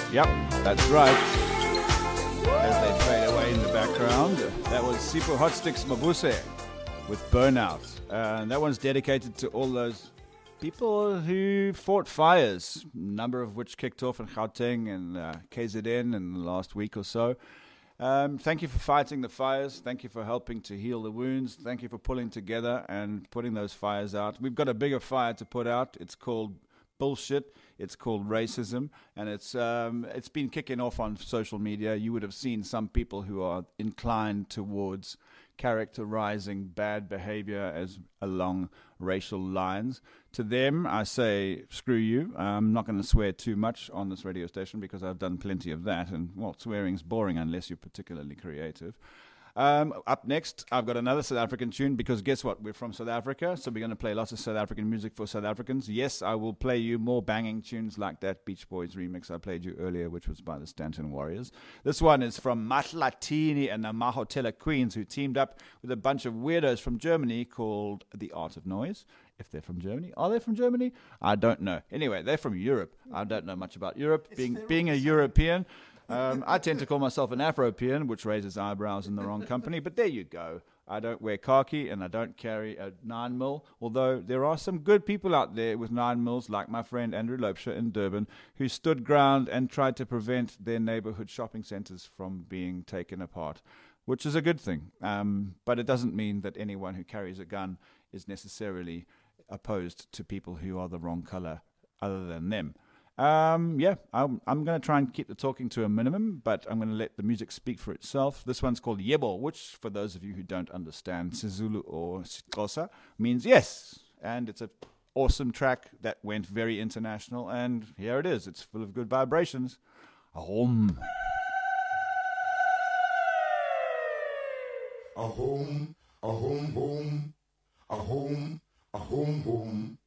Yep, that's right. As they fade away in the background, that was Sipho Hotsticks Mabuse with Burnout. And that one's dedicated to all those people who fought fires, a number of which kicked off in Gauteng and KZN in the last week or so. Thank you for fighting the fires. Thank you for helping to heal the wounds. Thank you for pulling together and putting those fires out. We've got a bigger fire to put out. It's called bullshit. It's called racism, and it's been kicking off on social media. You would have seen some people who are inclined towards characterizing bad behavior as along racial lines. To them, I say, screw you. I'm not going to swear too much on this radio station because I've done plenty of that, and, well, swearing's boring unless you're particularly creative. Up next, I've got another South African tune because guess what? We're from South Africa, so we're going to play lots of South African music for South Africans. Yes, I will play you more banging tunes like that Beach Boys remix I played you earlier, which was by the Stanton Warriors. This one is from Matlatini and the Mahotella Queens, who teamed up with a bunch of weirdos from Germany called The Art of Noise. If they're from Germany. Are they from Germany? I don't know. Anyway, they're from Europe. I don't know much about Europe. Being a European... I tend to call myself an Afropean, which raises eyebrows in the wrong company, but there you go. I don't wear khaki and I don't carry a 9mm, although there are some good people out there with 9mm, like my friend Andrew Loubser in Durban, who stood ground and tried to prevent their neighborhood shopping centers from being taken apart, which is a good thing. But it doesn't mean that anyone who carries a gun is necessarily opposed to people who are the wrong color other than them. I'm going to try and keep the talking to a minimum, but I'm going to let the music speak for itself. This one's called Yebo, which, for those of you who don't understand Sizulu or Xhosa, means yes. And it's an awesome track that went very international, and here it is. It's full of good vibrations. Ahom. Ahom, ahom, hom. Ahom, ahom, hom.